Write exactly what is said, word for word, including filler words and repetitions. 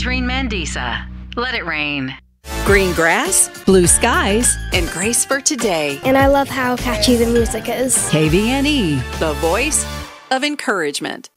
Featuring Mandisa. Let it rain. Green grass, blue skies, and grace for today. And I love how catchy the music is. K V N E, the voice of encouragement.